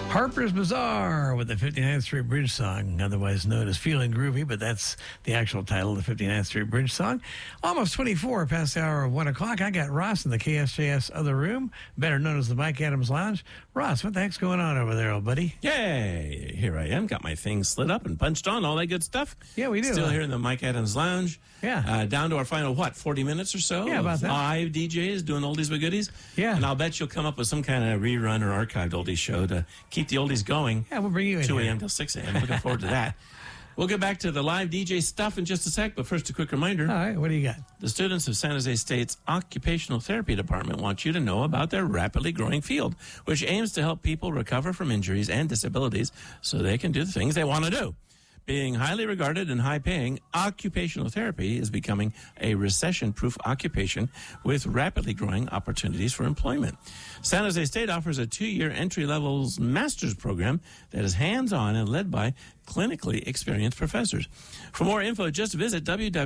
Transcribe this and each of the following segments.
Harper's Bazaar with the 59th Street Bridge song, otherwise known as Feeling Groovy, but that's the actual title, the 59th Street Bridge song. Almost 24 past the hour of 1 o'clock. I got Ross in the KSJS other room, better known as the Mike Adams Lounge. Ross, what the heck's going on over there, old buddy? Yay! Here I am. Got my thing slid up and punched on, all that good stuff. Yeah, we do. Still here in the Mike Adams Lounge. Yeah. Down to our final, 40 minutes or so? Yeah, about that. Live DJs doing oldies but goodies. Yeah. And I'll bet you'll come up with some kind of rerun or archived oldies show to keep the oldies going. Yeah, we'll bring you in 2 here. a.m. till 6 a.m. Looking forward to that. We'll get back to the live DJ stuff in just a sec, but first a quick reminder. All right, what do you got? The students of San Jose State's Occupational Therapy Department want you to know about their rapidly growing field, which aims to help people recover from injuries and disabilities so they can do the things they want to do. Being highly regarded and high-paying, occupational therapy is becoming a recession-proof occupation with rapidly growing opportunities for employment. San Jose State offers a 2-year entry-level master's program that is hands-on and led by clinically experienced professors. For more info, just visit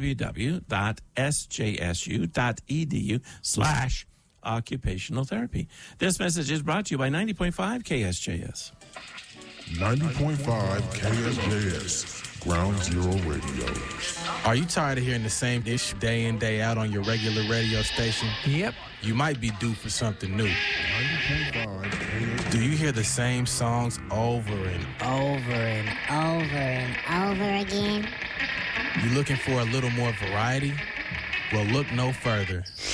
www.sjsu.edu/occupational therapy. This message is brought to you by 90.5 KSJS. 90.5 KSJS, Ground Zero Radio. Are you tired of hearing the same ish day in, day out on your regular radio station? Yep. You might be due for something new. 90.5 KSJS. Do you hear the same songs over and over and over and over again? you looking for a little more variety? Well, look no further.